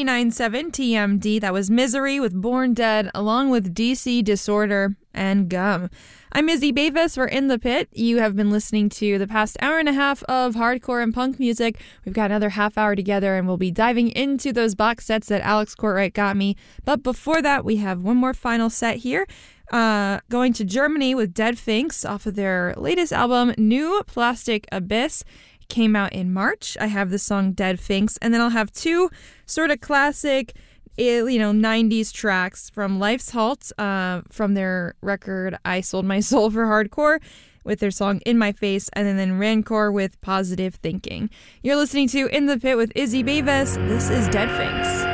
99.7 TMD. That was Misery with Born Dead, along with DC Disorder and Gum. I'm Izzy Bavis. We're in the pit. You have been listening to the past hour and a half of hardcore and punk music. We've got another half hour together, and we'll be diving into those box sets that Alex Courtwright got me. But before that, we have one more final set here. Going to Germany with Dead Finks off of their latest album, New Plastic Abyss. It came out in March. I have the song Dead Finks, and then I'll have two sort of classic 90s tracks from Life's Halt, from their record I Sold My Soul for Hardcore, with their song In My Face, and then Rancor with Positive Thinking. You're listening to In the Pit with Izzy Bavis. This is Dead Finks.